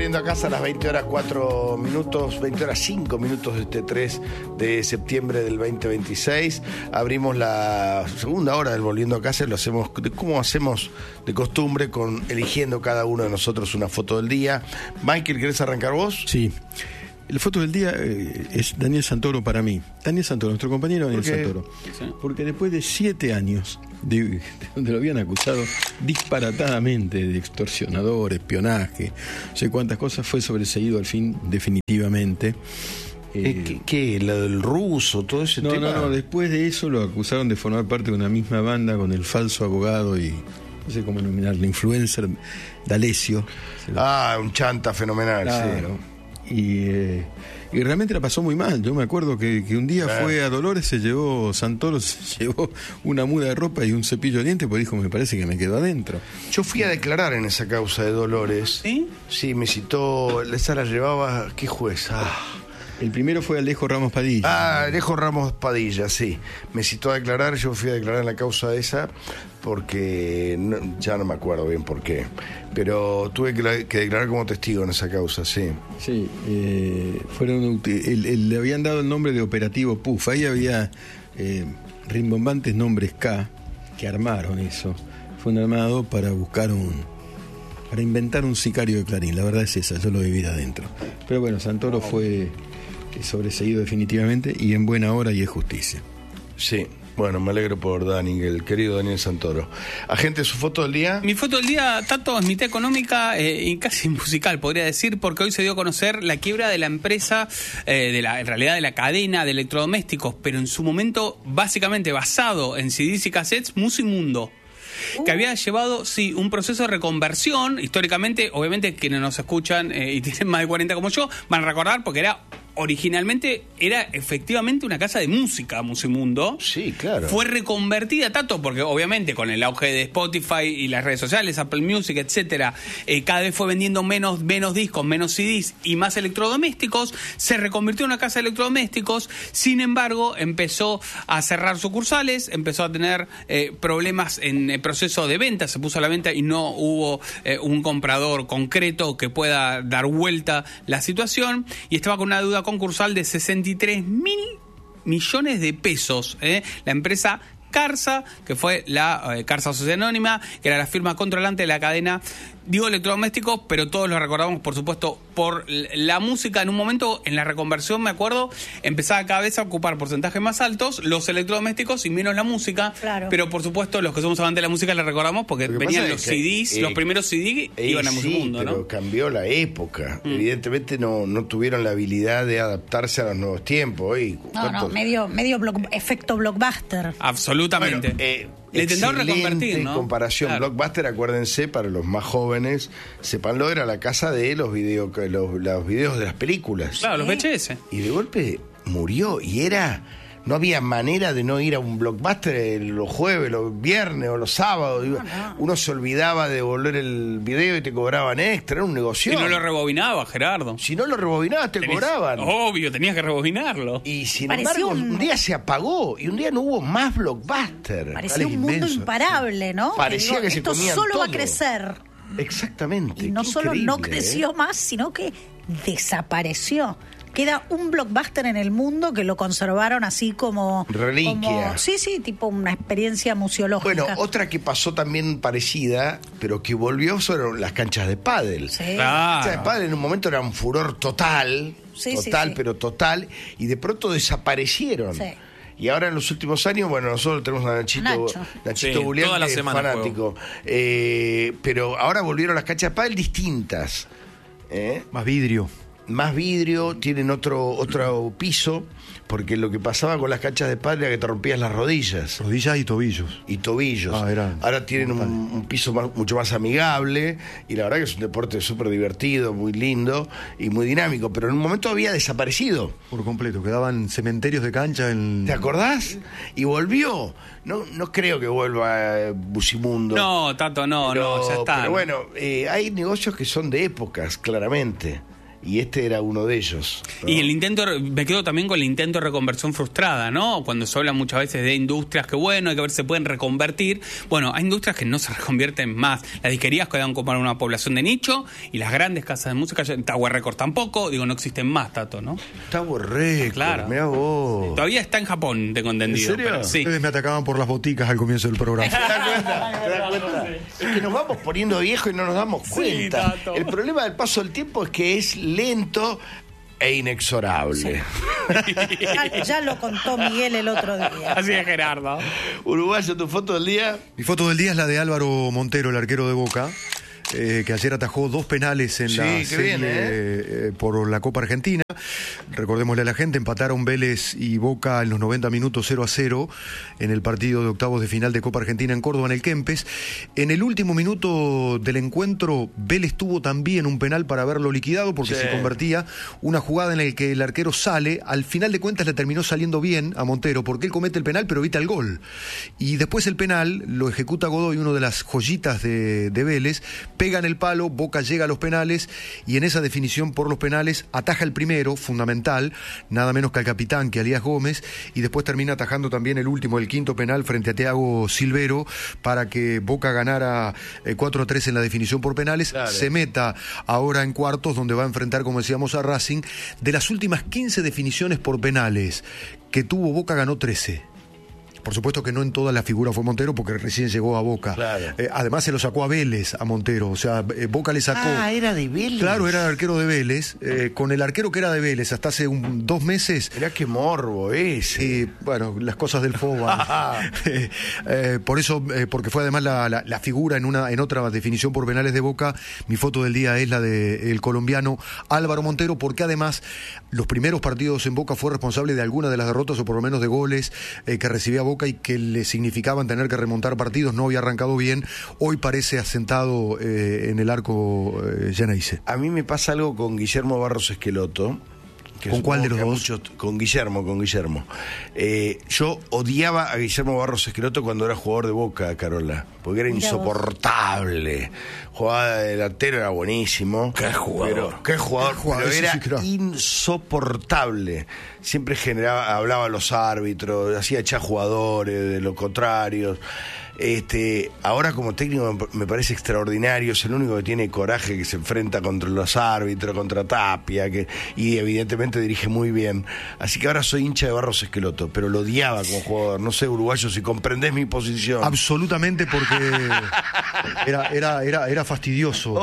volviendo a casa a las 20 horas 4 minutos, 20 horas 5 minutos de este 3 de septiembre del 2026. Abrimos la segunda hora del Volviendo a casa y lo hacemos como hacemos de costumbre, con eligiendo cada uno de nosotros una foto del día. Michael, ¿querés arrancar vos? Sí. La foto del día es Daniel Santoro para mí. Daniel Santoro, nuestro compañero Daniel Santoro. ¿Sí? Porque después de 7 años de donde lo habían acusado disparatadamente de extorsionador, espionaje, no sé cuántas cosas, fue sobreseído al fin definitivamente. ¿Qué? ¿Lo del ruso? ¿Todo ese tema? No, después de eso lo acusaron de formar parte de una misma banda con el falso abogado y no sé cómo nominarlo, influencer D'Alessio. Un chanta fenomenal, claro. Sí. Y realmente la pasó muy mal. Yo me acuerdo que un día fue a Dolores, Santoro se llevó una muda de ropa y un cepillo de dientes, porque dijo, me parece que me quedo adentro. Yo fui a declarar en esa causa de Dolores. ¿Sí? Sí, me citó, esa la llevaba, ¿qué juez? El primero fue Alejo Ramos Padilla. Alejo Ramos Padilla, sí. Me citó a declarar, yo fui a declarar en la causa de esa, porque ya no me acuerdo bien por qué. Pero tuve que declarar como testigo en esa causa, sí. Sí, le habían dado el nombre de Operativo Puff. Ahí había rimbombantes nombres K que armaron eso. Fue un armado para buscar para inventar un sicario de Clarín. La verdad es esa, yo lo viví adentro. Pero bueno, Santoro fue sobreseído definitivamente y en buena hora y es justicia. Sí, bueno, me alegro por Dani, el querido Daniel Santoro. Agente, ¿su foto del día? Mi foto del día, Tato, es mitad económica y casi musical, podría decir, porque hoy se dio a conocer la quiebra de la empresa, en realidad de la cadena de electrodomésticos, pero en su momento básicamente basado en CDs y cassettes, Musimundo, que había llevado, un proceso de reconversión. Históricamente, obviamente, quienes nos escuchan y tienen más de 40 como yo, van a recordar porque originalmente era efectivamente una casa de música, Musimundo. Sí, claro. Fue reconvertida, Tato, porque obviamente con el auge de Spotify y las redes sociales, Apple Music, etcétera, cada vez fue vendiendo menos discos, menos CDs y más electrodomésticos. Se reconvirtió en una casa de electrodomésticos. Sin embargo, empezó a cerrar sucursales, empezó a tener problemas en el proceso de venta. Se puso a la venta y no hubo un comprador concreto que pueda dar vuelta la situación. Y estaba con una deuda concursal de 63.000 millones de pesos. La empresa Carsa, que fue la Carsa Sociedad Anónima, que era la firma controlante de la cadena, digo electrodomésticos, pero todos lo recordamos, por supuesto, por la música. En un momento, en la reconversión, me acuerdo, empezaba cada vez a ocupar porcentajes más altos los electrodomésticos y menos la música. Claro. Pero, por supuesto, los que somos amantes de la música la recordamos porque venían los CDs, los primeros CD iban a Musimundo, ¿no? Pero cambió la época. Evidentemente no tuvieron la habilidad de adaptarse a los nuevos tiempos. Medio efecto blockbuster. Absolutamente. Bueno, le intentaron reconvertir, ¿no? Comparación. Claro. Blockbuster, acuérdense, para los más jóvenes, sépanlo, era la casa de los videos de las películas. Claro, los VHS. Y de golpe murió y no había manera de no ir a un Blockbuster los jueves, los viernes o los sábados. Uno se olvidaba de devolver el video y te cobraban extra, era un negocio. Y no lo rebobinaba, Gerardo. Si no lo rebobinabas, te cobraban. Obvio, tenías que rebobinarlo. Y sin embargo, un día se apagó y un día no hubo más Blockbuster. Parecía un mundo imparable, ¿no? Parecía que se comían todo. Esto solo va a todo. crecer. Exactamente. Y no solo no creció más, sino que desapareció. Queda un Blockbuster en el mundo que lo conservaron así como reliquia. Sí, tipo una experiencia museológica. Bueno, otra que pasó también parecida, pero que volvió, fueron las canchas de pádel. Sí. Las canchas de pádel en un momento era un furor total, pero total, y de pronto desaparecieron. Sí. Y ahora en los últimos años, bueno, nosotros tenemos a Nachito Bulián, que es fanático. Pero ahora volvieron las canchas de pádel distintas. Más vidrio, tienen otro piso, porque lo que pasaba con las canchas de pádel era que te rompías las rodillas. Rodillas y tobillos. Ahora tienen un piso mucho más amigable, y la verdad que es un deporte súper divertido, muy lindo y muy dinámico, pero en un momento había desaparecido. Por completo, quedaban cementerios de cancha en... ¿Te acordás? Y volvió. No creo que vuelva Musimundo. No, Tato, no, ya está. Pero bueno, hay negocios que son de épocas, claramente. y este era uno de ellos, ¿no? Y el intento, me quedo también con el intento de reconversión frustrada, ¿no? Cuando se habla muchas veces de industrias que bueno, hay que ver si se pueden reconvertir. Bueno, hay industrias que no se reconvierten más. Las disquerías quedan como para una población de nicho y las grandes casas de música, Tower Records tampoco, digo, no existen más, Tato, ¿no? Tower Records, claro. Mirá vos. Todavía está en Japón, tengo entendido. ¿En serio? Pero, sí. Ustedes me atacaban por las boticas al comienzo del programa. ¿Te das cuenta? Es que nos vamos poniendo viejos y no nos damos cuenta. Tato. El problema del paso del tiempo es que es lento e inexorable. Ya lo contó Miguel el otro día. Así es, Gerardo. Uruguayo, ¿tu foto del día? Mi foto del día es la de Álvaro Montero, el arquero de Boca, que ayer atajó 2 penales en Sí, la qué serie bien, por la Copa Argentina. Recordémosle a la gente, empataron Vélez y Boca en los 90 minutos 0-0 en el partido de octavos de final de Copa Argentina en Córdoba, en el Kempes. En el último minuto del encuentro, Vélez tuvo también un penal para haberlo liquidado porque Sí. se convertía una jugada en la que el arquero sale. Al final de cuentas le terminó saliendo bien a Montero porque él comete el penal pero evita el gol. Y después el penal lo ejecuta Godoy, uno de las joyitas de Vélez, pega en el palo, Boca llega a los penales y en esa definición por los penales ataja el primero, fundamental, nada menos que al capitán, que Elías Gómez, y después termina atajando también el último, el quinto penal frente a Thiago Silvero para que Boca ganara 4-3 en la definición por penales. Claro. Se meta ahora en cuartos donde va a enfrentar, como decíamos, a Racing. De las últimas 15 definiciones por penales que tuvo Boca, ganó 13. Por supuesto que no en toda la figura fue Montero porque recién llegó a Boca. Claro. Además se lo sacó a Vélez, a Montero. O sea, Boca le sacó... Ah, era de Vélez. Claro, era el arquero de Vélez. Con el arquero que era de Vélez hasta hace 2 meses... Mirá qué morbo ese. Bueno, las cosas del FOBA. Por eso, porque fue además la figura en otra definición por penales de Boca. Mi foto del día es la del colombiano Álvaro Montero, porque además los primeros partidos en Boca fue responsable de alguna de las derrotas o por lo menos de goles que recibía Boca y que le significaban tener que remontar partidos. No había arrancado bien. Hoy parece asentado en el arco Geneise. A mí me pasa algo con Guillermo Barros Esqueloto. ¿Con cuál de los dos? Con Guillermo. Yo odiaba a Guillermo Barros Esqueloto cuando era jugador de Boca, Carola, porque era insoportable. Jugaba de delantero, era buenísimo. Qué jugador. Pero era insoportable. Siempre hablaba a los árbitros, hacía echar jugadores de los contrarios. Ahora como técnico me parece extraordinario, es el único que tiene coraje, que se enfrenta contra los árbitros, contra Tapia, y evidentemente dirige muy bien. Así que ahora soy hincha de Barros Esqueloto, pero lo odiaba como jugador. No sé, uruguayo, si comprendés mi posición. Absolutamente, porque era fastidioso.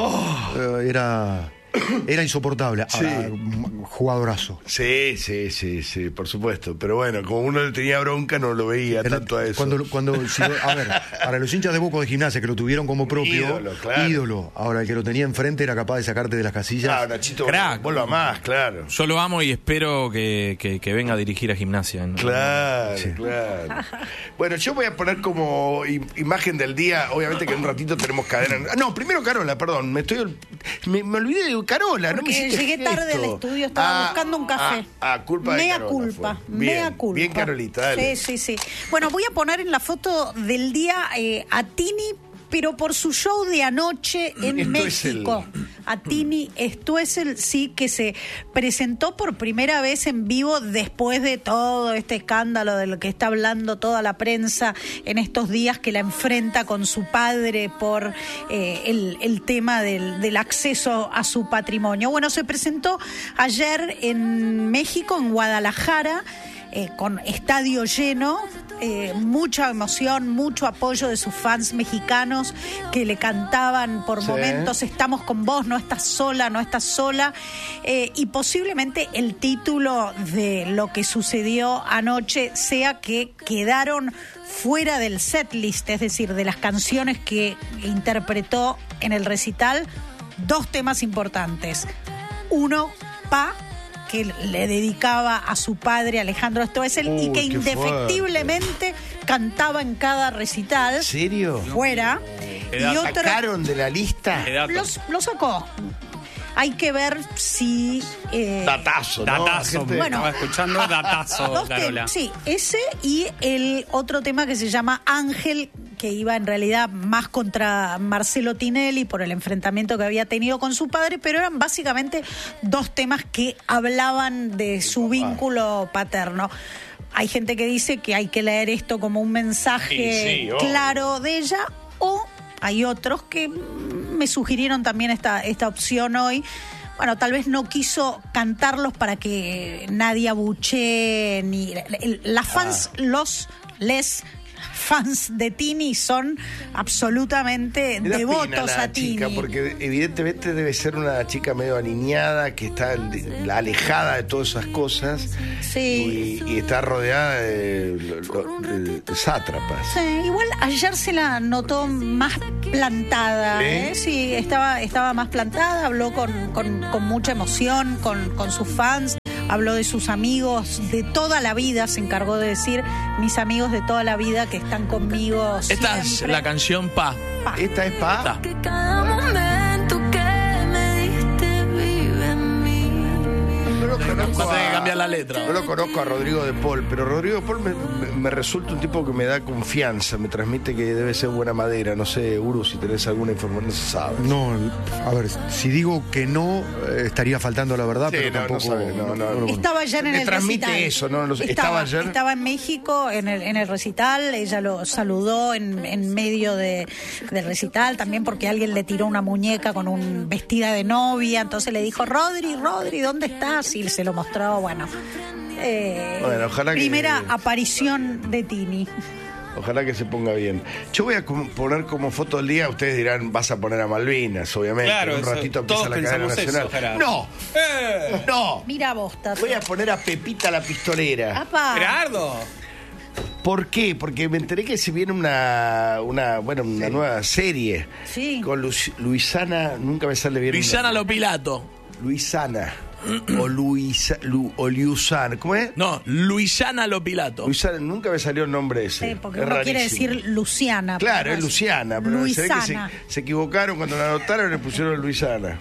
Era insoportable. Sí. Ahora, jugadorazo. Sí, por supuesto. Pero bueno, como uno le tenía bronca, no lo veía tanto a eso. A ver, para los hinchas de Boca de Gimnasia, que lo tuvieron como propio, ídolo. Ahora, el que lo tenía enfrente era capaz de sacarte de las casillas. Ah, Nachito, crack. Vuelva más, claro. Yo lo amo y espero que venga a dirigir a Gimnasia. Claro. Bueno, yo voy a poner como imagen del día. Obviamente que en un ratito tenemos cadena. No, primero Carola, perdón. Me olvidé de Carola. Porque no me hiciste llegué tarde al estudio, estaba buscando un café. Culpa de Mea Carola culpa, fue. mea culpa. Bien, Carolita, dale. Sí. Bueno, voy a poner en la foto del día a Tini, pero por su show de anoche en México. A Tini Stoessel, sí, que se presentó por primera vez en vivo después de todo este escándalo de lo que está hablando toda la prensa en estos días, que la enfrenta con su padre por el tema del acceso a su patrimonio. Bueno, se presentó ayer en México, en Guadalajara, con estadio lleno, mucha emoción, mucho apoyo de sus fans mexicanos que le cantaban por momentos: estamos con vos, no estás sola, y posiblemente el título de lo que sucedió anoche sea que quedaron fuera del setlist, es decir, de las canciones que interpretó en el recital, 2 temas importantes. Uno, que le dedicaba a su padre Alejandro Stoessel y que indefectiblemente cantaba en cada recital. ¿En serio? Fuera. Y otra, ¿sacaron de la lista? Lo sacó. Hay que ver si... Datazo, ¿no? Bueno, estaba escuchando datazo, Carola. Sí, ese y el otro tema que se llama Ángel, que iba en realidad más contra Marcelo Tinelli por el enfrentamiento que había tenido con su padre, pero eran básicamente dos temas que hablaban de su vínculo paterno. Hay gente que dice que hay que leer esto como un mensaje claro de ella, o hay otros que me sugirieron también esta opción hoy. Bueno, tal vez no quiso cantarlos para que nadie abuchee, ni las fans, les fans de Tini son absolutamente devotos a Tini. Chica, porque evidentemente debe ser una chica medio aniñada, que está alejada de todas esas cosas. Sí. Y está rodeada de sátrapas. Sí, igual ayer se la notó más plantada. Sí, estaba más plantada, habló con mucha emoción, con sus fans. Habló de sus amigos de toda la vida, se encargó de decir, mis amigos de toda la vida que están conmigo siempre. Esta es la canción Pa. ¿Esta es Pa? Esta. Cada momento que me diste vive en mí. No lo conozco. Va a tener que cambiar la letra. No lo conozco a Rodrigo de Paul, pero Rodrigo de Paul me resulta un tipo que me da confianza, me transmite que debe ser buena madera. No sé, Uru, si tenés alguna información, no se sabe. No, a ver, si digo que no, estaría faltando la verdad, Sí, pero no, tampoco... no sabe, no. Estaba ayer en Me el transmite recital. eso, ¿no? Estaba ayer. Estaba en México en el recital, ella lo saludó en medio del recital, también porque alguien le tiró una muñeca con un vestida de novia, entonces le dijo, Rodri, ¿dónde estás? Y se lo mostró, bueno, Ojalá que... primera aparición de Tini. Ojalá que se ponga bien. Yo voy a poner como foto del día, ustedes dirán, vas a poner a Malvinas, obviamente. Claro, en un ratito todos empieza la cadena pensamos nacional. eso, Gerardo. No. Mira vos, Tato. Voy a poner a Pepita la Pistolera. Apa. Gerardo. ¿Por qué? Porque me enteré que se viene una nueva serie. Sí. Con Luisana, nunca me sale bien. Luisana Lopilato. Luisana. O Luisana. ¿Cómo es? No, Luisana Lopilato. Luisana, nunca me salió el nombre ese. Sí, porque Es uno quiere rarísimo. decir Luciana. Claro, pero es Luciana, pero se ve que Luisana. se equivocaron cuando la anotaron y le pusieron Luisana.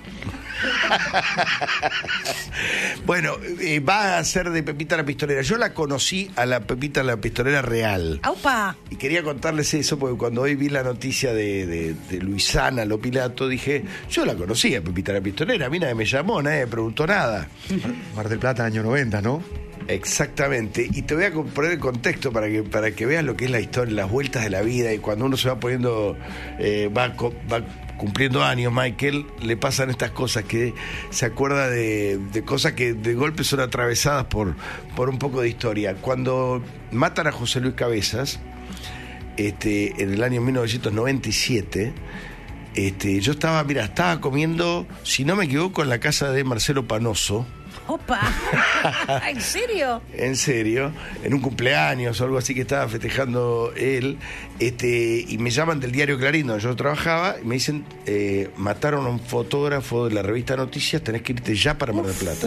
Bueno, va a ser de Pepita la Pistolera. Yo la conocí a la Pepita la Pistolera real. ¡Aupa! Y quería contarles eso porque cuando hoy vi la noticia de Luisana Lopilato dije, yo la conocía, Pepita la Pistolera, a mí nadie me llamó, nadie me preguntó nada. Mar del Plata, año 90, ¿no? Exactamente, y te voy a poner el contexto para que veas lo que es la historia, las vueltas de la vida, y cuando uno se va poniendo, va cumpliendo años, Michael, le pasan estas cosas, que se acuerda de cosas que de golpe son atravesadas por un poco de historia. Cuando matan a José Luis Cabezas, en el año 1997, yo estaba comiendo, si no me equivoco, en la casa de Marcelo Panoso. ¡Opa! ¿En serio? En serio, en un cumpleaños o algo así que estaba festejando él, y me llaman del diario Clarín, donde yo trabajaba, y me dicen, mataron a un fotógrafo de la revista Noticias, tenés que irte ya para Mar del Plata.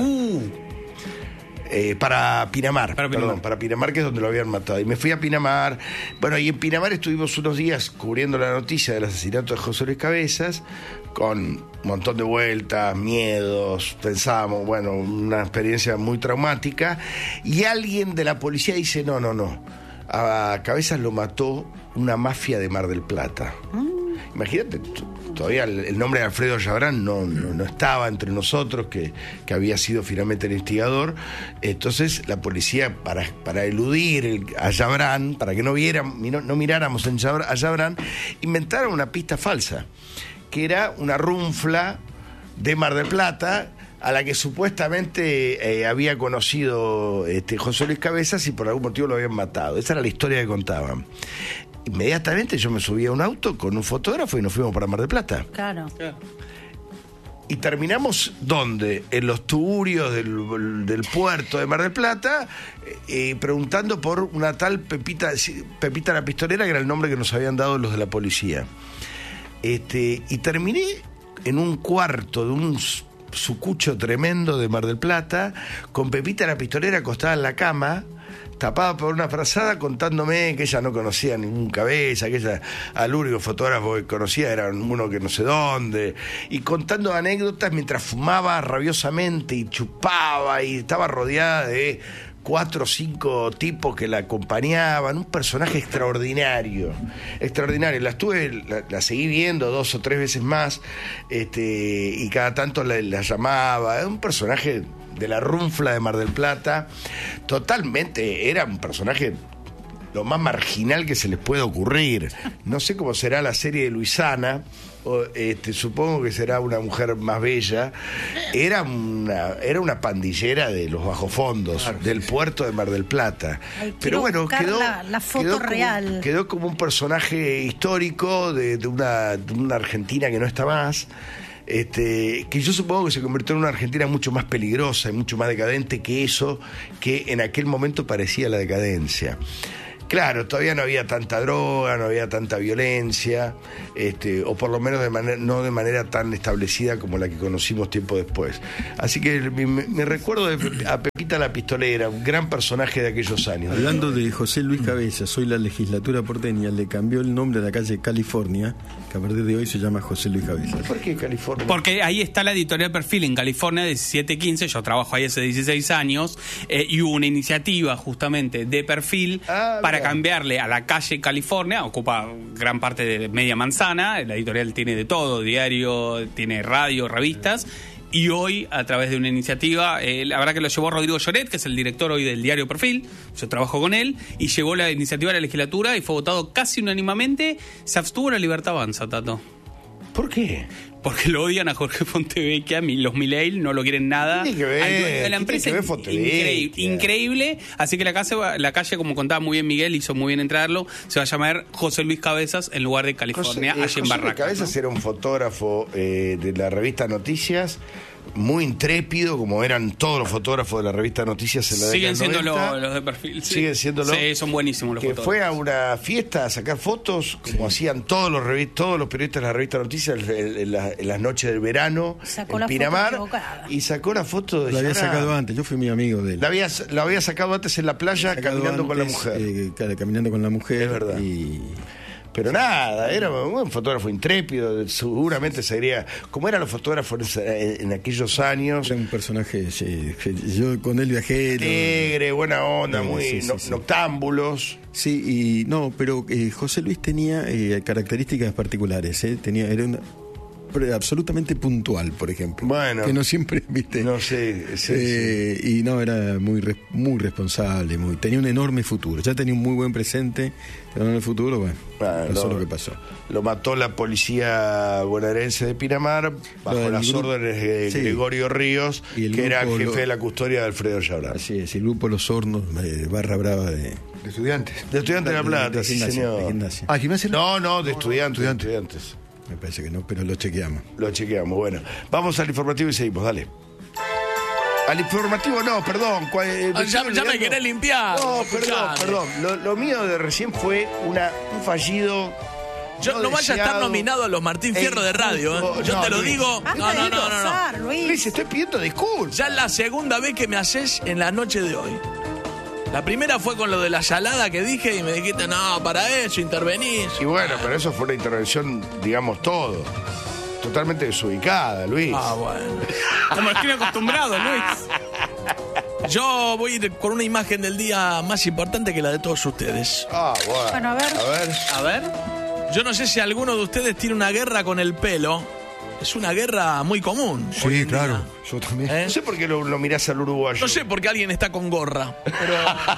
Para Pinamar, para Pinamar, que es donde lo habían matado. Y me fui a Pinamar. Bueno, y en Pinamar estuvimos unos días cubriendo la noticia del asesinato de José Luis Cabezas, con un montón de vueltas, miedos, pensábamos, bueno, una experiencia muy traumática. Y alguien de la policía dice, no, a Cabezas lo mató una mafia de Mar del Plata. Imagínate, todavía el nombre de Alfredo Yabrán no estaba entre nosotros, que había sido finalmente el instigador. Entonces la policía, para eludir a Yabrán, para que no miráramos a Yabrán, inventaron una pista falsa, que era una runfla de Mar del Plata, a la que supuestamente había conocido José Luis Cabezas, y por algún motivo lo habían matado. Esa era la historia que contaban. Inmediatamente yo me subí a un auto con un fotógrafo y nos fuimos para Mar del Plata. Claro. Y terminamos, ¿dónde? En los tuburios del puerto de Mar del Plata, preguntando por una tal Pepita la Pistolera, que era el nombre que nos habían dado los de la policía. Y terminé en un cuarto de un sucucho tremendo de Mar del Plata, con Pepita la Pistolera acostada en la cama, tapada por una frazada, contándome que ella no conocía ningún Cabeza, que ella al único fotógrafo que conocía era uno que no sé dónde, y contando anécdotas mientras fumaba rabiosamente y chupaba, y estaba rodeada de 4 o 5 tipos que la acompañaban, un personaje extraordinario. La seguí viendo 2 o 3 veces más, y cada tanto la llamaba. Era un personaje de la runfla de Mar del Plata, totalmente, era un personaje lo más marginal que se les puede ocurrir. No sé cómo será la serie de Luisana, supongo que será una mujer más bella. Era una pandillera de los bajofondos, claro, del puerto de Mar del Plata. Ay, pero bueno, la foto real. Quedó como un personaje histórico de una Argentina que no está más. Que yo supongo que se convirtió en una Argentina mucho más peligrosa y mucho más decadente que eso que en aquel momento parecía la decadencia. Claro, todavía no había tanta droga, no había tanta violencia, o por lo menos no de manera tan establecida como la que conocimos tiempo después. Así que me recuerdo a Pepita la Pistolera, un gran personaje de aquellos años. Hablando de José Luis Cabezas, hoy la legislatura porteña le cambió el nombre a la calle California, que a partir de hoy se llama José Luis Cabezas. ¿Por qué California? Porque ahí está la editorial Perfil en California, 1715, yo trabajo ahí hace 16 años, y hubo una iniciativa justamente de Perfil para cambiarle a la calle California, ocupa gran parte de media manzana, la editorial tiene de todo, diario, tiene radio, revistas, y hoy a través de una iniciativa, la verdad que lo llevó Rodrigo Lloret, que es el director hoy del diario Perfil, yo trabajo con él, y llevó la iniciativa a la legislatura y fue votado casi unánimemente. Se abstuvo la Libertad Avanza, Tato. ¿Por qué? Porque lo odian a Jorge Fontevecchia, los Milei no lo quieren nada. Tiene que ver, al dueño de la empresa, increíble. Así que la calle, como contaba muy bien Miguel, hizo muy bien en traerlo, se va a llamar José Luis Cabezas en lugar de California, allí en Barracas. José Luis Cabezas, ¿no? Era un fotógrafo de la revista Noticias, muy intrépido, como eran todos los fotógrafos de la revista Noticias en la década 90. Siguen siendo los de Perfil. Sí. Siguen siéndolo. Sí, son buenísimos los fotógrafos. Que fue a una fiesta a sacar fotos, como hacían todos los periodistas de la revista Noticias en las noches del verano, sacó en la Pinamar, foto equivocada. y sacó la foto de... La había sacado antes, yo fui muy amigo de él. La había sacado antes en la playa caminando con la mujer. Caminando con la mujer. Es verdad. Pero nada, era un fotógrafo intrépido, seguramente sería, como eran los fotógrafos en aquellos años. Era un personaje, yo con él viajé. Alegre, buena onda, muy noctámbulos. Sí, pero José Luis tenía características particulares, era absolutamente puntual, por ejemplo. Bueno. Que no siempre, viste. No sé. Sí. Y era muy responsable, tenía un enorme futuro. Ya tenía un muy buen presente, pero en el futuro, pasó lo que pasó. Lo mató la policía bonaerense de Pinamar, bajo las órdenes de Gregorio Ríos, que era el jefe de la custodia de Alfredo Chabrán. Así es, el grupo Los Hornos, barra brava de estudiantes. De Estudiantes de La Plata, sí, señor. ¿Gimnasia? No, de estudiantes. Me parece que no, pero lo chequeamos. Bueno. Vamos al informativo y seguimos, dale. Al informativo no, perdón. Ya me querés limpiar. No, perdón. Lo mío de recién fue un fallido... Yo no vaya a estar nominado a los Martín Fierro de radio, ¿eh? Yo te lo digo. No. Luis, estoy pidiendo disculpas. Ya es la segunda vez que me haces en la noche de hoy. La primera fue con lo de la salada que dije y me dijiste, no, para eso intervenís. Y bueno, pero eso fue una intervención, digamos, totalmente desubicada, Luis. Bueno. Como estoy acostumbrado, Luis. Yo voy a ir con una imagen del día más importante que la de todos ustedes. Bueno, a ver. Yo no sé si alguno de ustedes tiene una guerra con el pelo. Es una guerra muy común. Sí, claro. Yo también. No sé por qué lo mirás al uruguayo. No sé por qué alguien está con gorra. Pero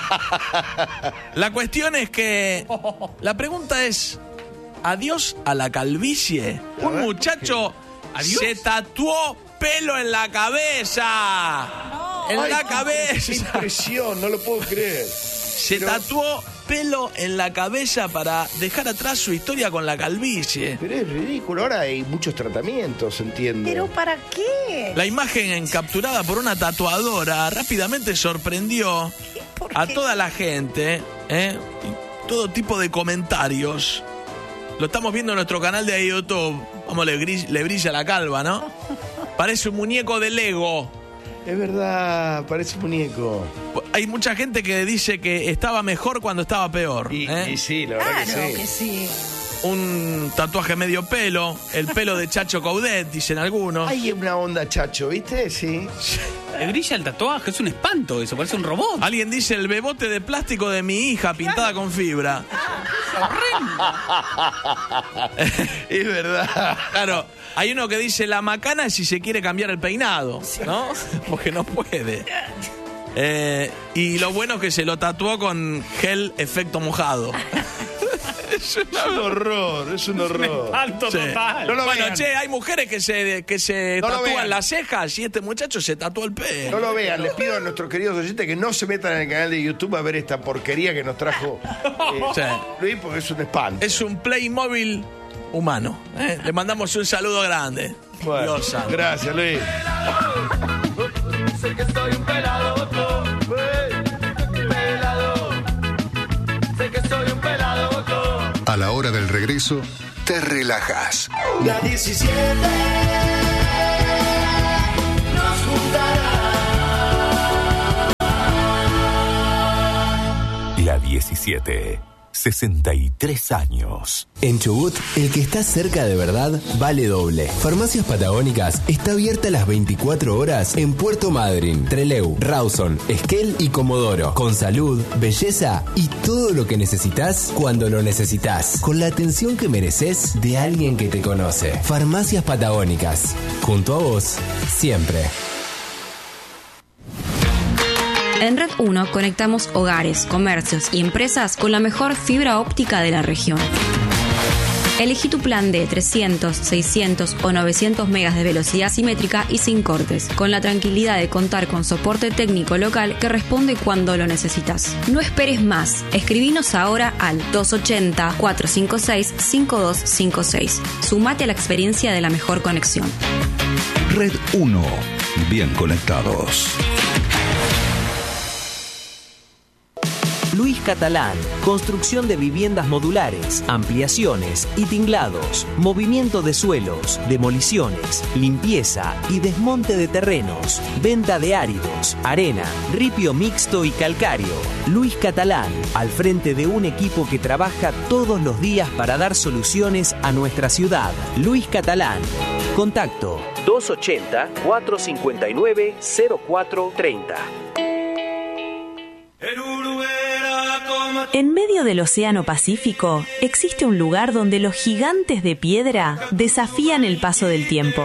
la cuestión es que la pregunta es: ¿adiós a la calvicie? Un muchacho se tatuó pelo en la cabeza. La cabeza. Qué impresión, no lo puedo creer. Se tatuó pelo en la cabeza para dejar atrás su historia con la calvicie. Pero es ridículo, ahora hay muchos tratamientos, entiendo. ¿Pero para qué? La imagen capturada por una tatuadora rápidamente sorprendió a toda la gente, todo tipo de comentarios. Lo estamos viendo en nuestro canal de YouTube. Vamos, le brilla la calva, ¿no? Parece un muñeco de Lego. Es verdad, parece un muñeco. Hay mucha gente que dice que estaba mejor cuando estaba peor. Y sí, la verdad que sí. un tatuaje medio pelo, el pelo de Chacho Coudet, dicen algunos. Hay una onda Chacho, ¿viste? Sí. Le brilla el tatuaje, es un espanto eso, parece un robot. Alguien dice el bebote de plástico de mi hija pintada con fibra. Es verdad. Claro, hay uno que dice la macana es si se quiere cambiar el peinado, ¿no? Porque no puede. Y lo bueno es que se lo tatuó con gel efecto mojado. Es un horror, es un horror. Espanto Sí. total. No lo Bueno, vean. che, hay mujeres que se No lo tatúan vean. las cejas y este muchacho se tatuó el pelo. No lo vean, les pido a nuestros queridos oyentes que no se metan en el canal de YouTube a ver esta porquería que nos trajo Sí. Luis, porque es un espanto. Es un Playmobil humano. Le mandamos un saludo grande. Bueno, Dios santo. gracias, Luis. Sé que soy un pelado, pelado. Sé que soy un pelado. A la hora del regreso, te relajas. La 17 nos juntará. La 17. 63 años. En Chubut, el que está cerca de verdad vale doble. Farmacias Patagónicas está abierta las 24 horas en Puerto Madryn, Trelew, Rawson, Esquel y Comodoro. Con salud, belleza y todo lo que necesitas cuando lo necesitas. Con la atención que mereces de alguien que te conoce. Farmacias Patagónicas. Junto a vos, siempre. En Red 1 conectamos hogares, comercios y empresas con la mejor fibra óptica de la región. Elegí tu plan de 300, 600 o 900 megas de velocidad simétrica y sin cortes, con la tranquilidad de contar con soporte técnico local que responde cuando lo necesitas. No esperes más. Escribinos ahora al 280-456-5256. Sumate a la experiencia de la mejor conexión. Red 1. Bien conectados. Luis Catalán, construcción de viviendas modulares, ampliaciones y tinglados, movimiento de suelos, demoliciones, limpieza y desmonte de terrenos, venta de áridos, arena, ripio mixto y calcáreo. Luis Catalán, al frente de un equipo que trabaja todos los días para dar soluciones a nuestra ciudad. Luis Catalán. Contacto 280-459-0430. En medio del Océano Pacífico existe un lugar donde los gigantes de piedra desafían el paso del tiempo.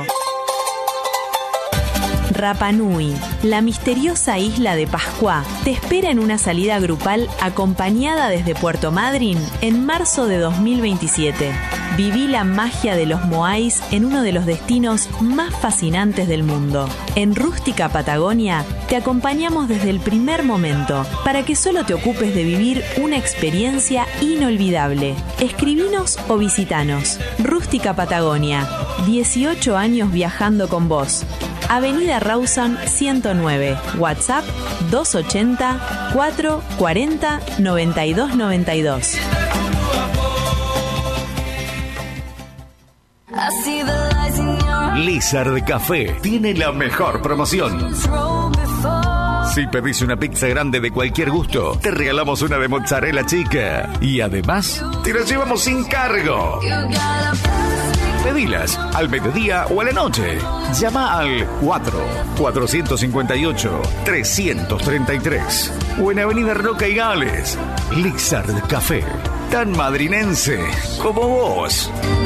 Rapa Nui, la misteriosa isla de Pascua, te espera en una salida grupal acompañada desde Puerto Madryn en marzo de 2027. Viví la magia de los Moais en uno de los destinos más fascinantes del mundo. En Rústica Patagonia te acompañamos desde el primer momento para que solo te ocupes de vivir una experiencia inolvidable. Escribinos o visitanos. Rústica Patagonia, 18 años viajando con vos. Avenida Rawson 109, WhatsApp 280-440-9292. Lizard Café tiene la mejor promoción. Si pedís una pizza grande de cualquier gusto, te regalamos una de mozzarella chica. Y además, te la llevamos sin cargo. Pedilas al mediodía o a la noche. Llama al 4-458-333 o en Avenida Roca y Gales. Lizard Café, tan madrinense como vos.